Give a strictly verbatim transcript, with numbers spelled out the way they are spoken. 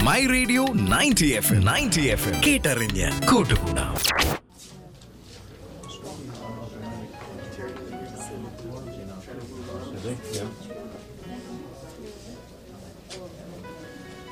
My radio ninety F M ninety F M കേട്ടറിഞ്ഞ് കൂട്ടുകൂടാം. Yeah.